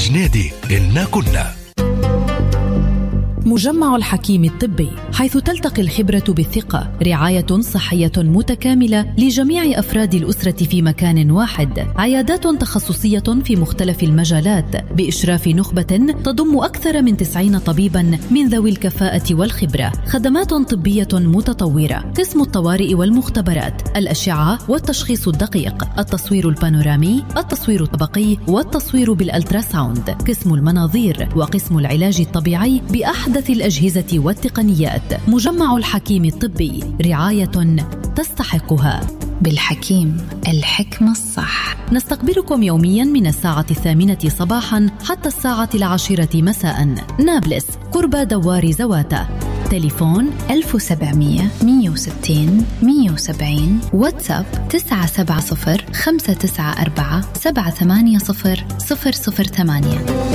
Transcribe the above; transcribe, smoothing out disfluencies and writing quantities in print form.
جنيدي إنا كنا. مجمع الحكيم الطبي، حيث تلتقي الخبرة بالثقة، رعاية صحية متكاملة لجميع أفراد الأسرة في مكان واحد، عيادات تخصصية في مختلف المجالات بإشراف نخبة تضم أكثر من 90 طبيبا من ذوي الكفاءة والخبرة، خدمات طبية متطورة، قسم الطوارئ والمختبرات، الأشعة والتشخيص الدقيق، التصوير البانورامي، التصوير الطبقي والتصوير بالألتراساوند، قسم المناظير، وقسم العلاج الطبيعي بأحدث الأجهزة والتقنيات. مجمع الحكيم الطبي، رعاية تستحقها. بالحكيم، الحكمة الصح. نستقبلكم يوميا من الساعة 8 صباحا حتى الساعة 10 مساء. نابلس، قرب دوار زواتا. تليفون 1700 160 170. واتساب 970 594 780 008.